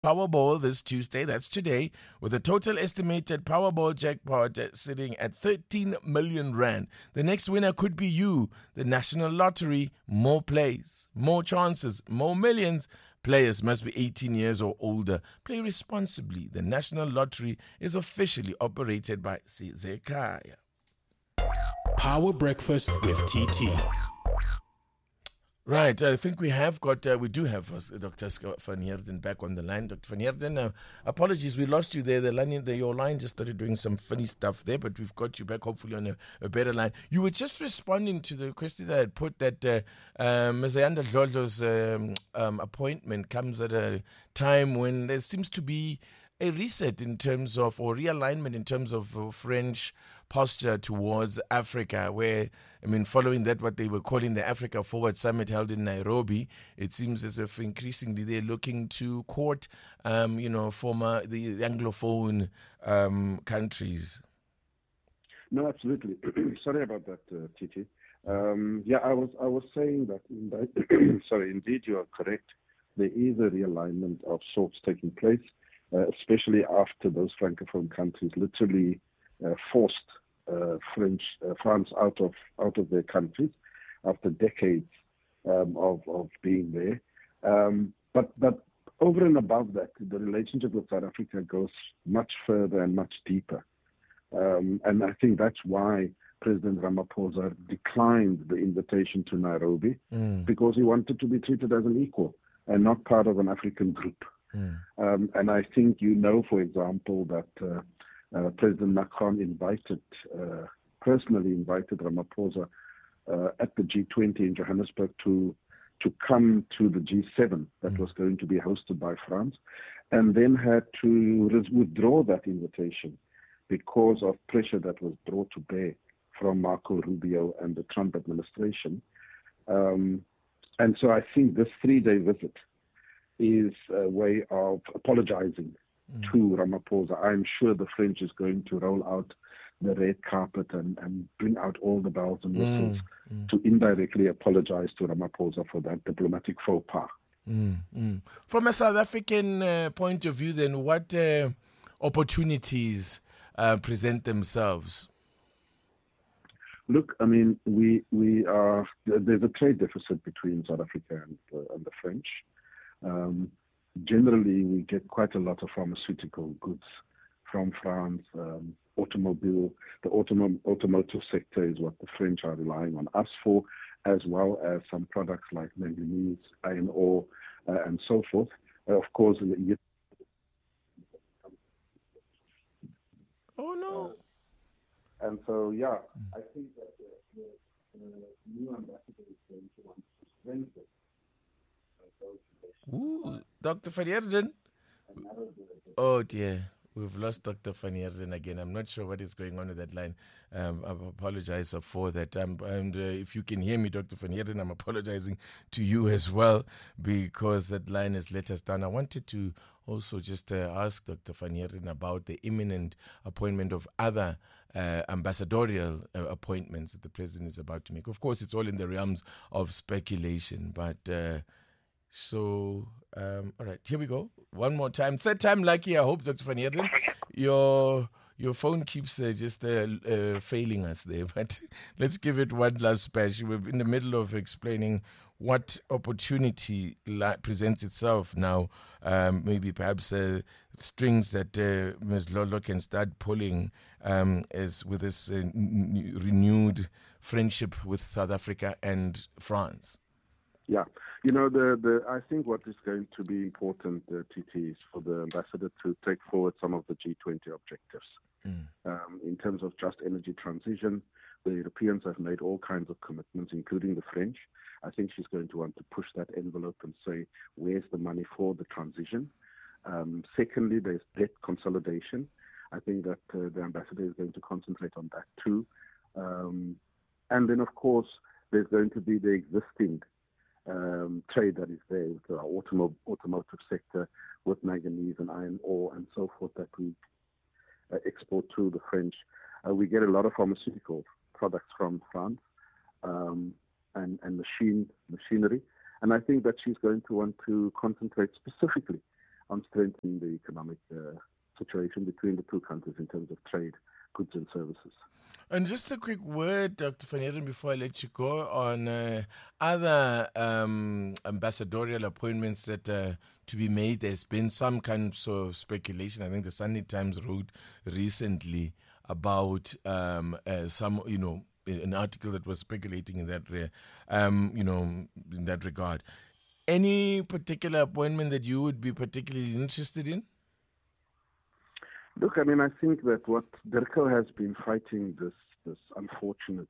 Powerball this Tuesday, that's today, with a total estimated Powerball jackpot sitting at 13 million rand. The next winner could be you. The National Lottery, more plays, more chances, more millions. Players must be 18 years or older. Play responsibly. The National Lottery is officially operated by Sizekaya. Power Breakfast with TT. Right, I think we do have Dr. Van Heerden back on the line. Dr. Van Heerden, apologies, we lost you there. Your line just started doing some funny stuff there, but we've got you back, hopefully on a better line. You were just responding to the question that I had put that Mzayanda Dlodlo's appointment comes at a time when there seems to be a reset in terms of, or realignment in terms of French posture towards Africa, where, following that, what they were calling the Africa Forward Summit held in Nairobi, it seems as if increasingly they're looking to court, the Anglophone countries. No, absolutely. Sorry about that, Titi. I was saying that, indeed you are correct. There is a realignment of sorts taking place, especially after those Francophone countries literally forced France out of their countries after decades of being there. But over and above that, the relationship with South Africa goes much further and much deeper. And I think that's why President Ramaphosa declined the invitation to Nairobi, because he wanted to be treated as an equal and not part of an African group. And I think for example, that President Macron personally invited Ramaphosa at the G20 in Johannesburg to come to the G7 that was going to be hosted by France, and then had to withdraw that invitation because of pressure that was brought to bear from Marco Rubio and the Trump administration. And so I think this 3-day visit is a way of apologizing to Ramaphosa. I'm sure the French is going to roll out the red carpet and bring out all the bells and whistles to indirectly apologize to Ramaphosa for that diplomatic faux pas. From a South African point of view, then, what opportunities present themselves? Look, we are. There's a trade deficit between South Africa and the French. Generally, we get quite a lot of pharmaceutical goods from France. The automotive sector is what the French are relying on us for, as well as some products like manganese, iron ore, and so forth. Of course, oh no! And so, I think that the new ambassador is going to want to strengthen. Ooh, Dr. Van Heerden. Oh dear, we've lost Dr. Van Heerden again. I'm not sure what is going on with that line. I apologize for that. And if you can hear me, Dr. Van Heerden, I'm apologizing to you as well, because that line has let us down. I wanted to also just ask Dr. Van Heerden about the imminent appointment of other ambassadorial appointments that the president is about to make. Of course, it's all in the realms of speculation, but... all right, here we go. One more time. Third time lucky, I hope, Dr. Van Heerden. Your phone keeps just failing us there, but let's give it one last splash. We're in the middle of explaining what opportunity presents itself now. Maybe perhaps strings that Ms. Dlodlo can start pulling as with this renewed friendship with South Africa and France. Yeah, I think what is going to be important, TT, is for the ambassador to take forward some of the G20 objectives. In terms of just energy transition, the Europeans have made all kinds of commitments, including the French. I think she's going to want to push that envelope and say, where's the money for the transition? Secondly, there's debt consolidation. I think that the ambassador is going to concentrate on that too. And then, of course, there's going to be the existing trade that is there with the automotive sector, with manganese and iron ore and so forth that we export to the French. We get a lot of pharmaceutical products from France and machinery. And I think that she's going to want to concentrate specifically strengthening the economic situation between the two countries in terms of trade, goods and services. And just a quick word, Dr. Van Heerden, before I let you go, on other ambassadorial appointments that to be made. There's been some kind of speculation. I think the Sunday Times wrote recently about some, an article that was speculating in that, in that regard. Any particular appointment that you would be particularly interested in? Look, I mean, I think that what DIRCO has been fighting this unfortunate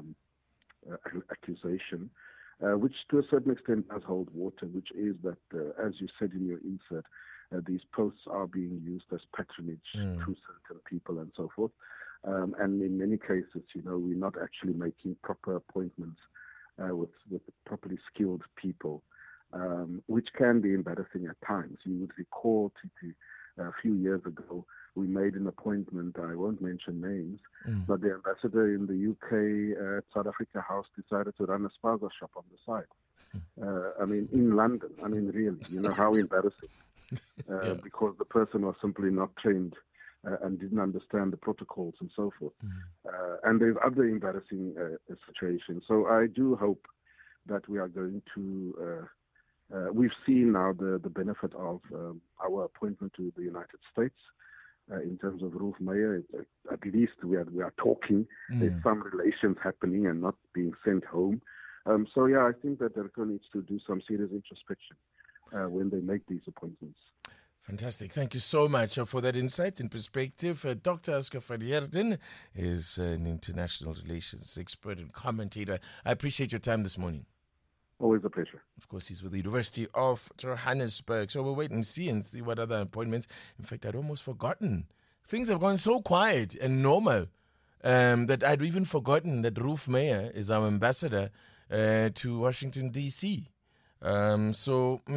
accusation, which to a certain extent does hold water, which is that, as you said in your insert, these posts are being used as patronage to certain people and so forth. And in many cases, we're not actually making proper appointments with properly skilled people, which can be embarrassing at times. You would recall, Titi, a few years ago, we made an appointment, I won't mention names, but the ambassador in the UK at South Africa House decided to run a spaza shop on the side. In London. Really, how embarrassing. Because the person was simply not trained and didn't understand the protocols and so forth. And there's other embarrassing situations. So I do hope that we are going to... we've seen now the benefit of our appointment to the United States in terms of Ruth Meyer. At least we are talking. There's some relations happening and not being sent home. I think that DIRCO needs to do some serious introspection when they make these appointments. Fantastic. Thank you so much for that insight and perspective. Dr. Oscar Van Heerden is an international relations expert and commentator. I appreciate your time this morning. Always a pleasure. Of course, he's with the University of Johannesburg. So we'll wait and see what other appointments. In fact, I'd almost forgotten. Things have gone so quiet and normal that I'd even forgotten that Ruth Meyer is our ambassador to Washington, D.C. That's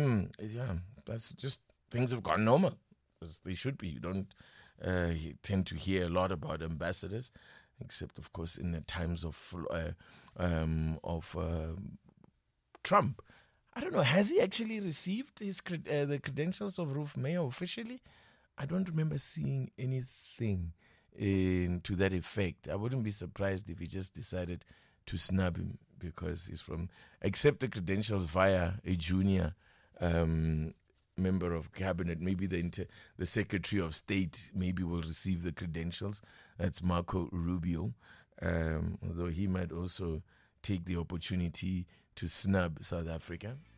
just, things have gone normal, as they should be. You don't tend to hear a lot about ambassadors, except, of course, in the times of Trump. I don't know, has he actually received the credentials of Ruth Meyer officially? I don't remember seeing anything to that effect. I wouldn't be surprised if he just decided to snub him because he's accept the credentials via a junior member of cabinet. Maybe the Secretary of State maybe will receive the credentials. That's Marco Rubio, although he might also take the opportunity to snub South Africa.